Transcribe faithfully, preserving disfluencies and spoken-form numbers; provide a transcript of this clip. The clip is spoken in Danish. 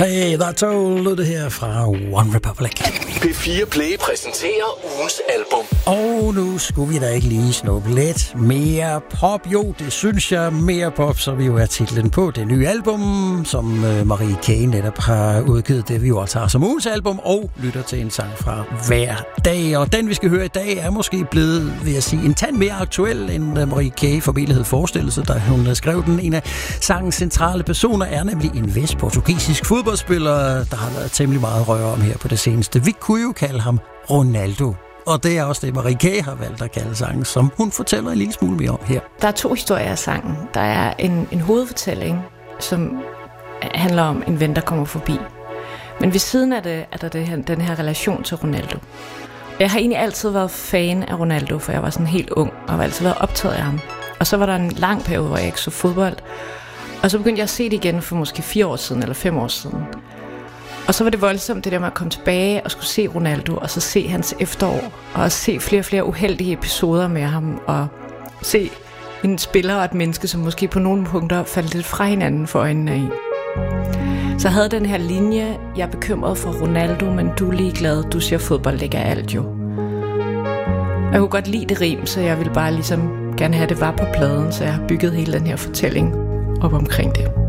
Hey, that's all lød det her fra One Republic. P fire Play præsenterer ugens album. Og nu skulle vi da ikke lige snuppe lidt mere pop. Jo, det synes jeg, mere pop, så vi jo er titlen på det nye album, som Marie K. netop har udgivet. Det vi jo også har som ugens album, og lytter til en sang fra hver dag. Og den vi skal høre i dag er måske blevet, vil jeg sige, en tand mere aktuel, end Marie K. formentlig havde forestillet sig, da hun skrev den. En af sangens centrale personer er nemlig en vest portugisisk fodboldspiller, der har været temmelig meget røre om her på det seneste. Vi kunne jo kalde ham Ronaldo. Og det er også det, Marie K. har valgt at kalde sangen, som hun fortæller en lille smule mere om her. Der er to historier af sangen. Der er en, en hovedfortælling, som handler om en ven, der kommer forbi. Men ved siden af det er der det her, den her relation til Ronaldo. Jeg har egentlig altid været fan af Ronaldo, for jeg var sådan helt ung, og har altid været optaget af ham. Og så var der en lang periode, hvor jeg ikke så fodbold. Og så begyndte jeg at se det igen for måske fire år siden, eller fem år siden. Og så var det voldsomt, det der med at komme tilbage og skulle se Ronaldo, og så se hans efterår, og også se flere og flere uheldige episoder med ham, og se en spiller og et menneske, som måske på nogle punkter faldt lidt fra hinanden for øjnene af en. Så jeg havde den her linje, jeg er bekymret for Ronaldo, men du er ligeglad, du siger fodbold ligger alt jo. Og jeg kunne godt lide det rim, så jeg ville bare ligesom gerne have det var på pladen, så jeg har bygget hele den her fortælling op omkring det.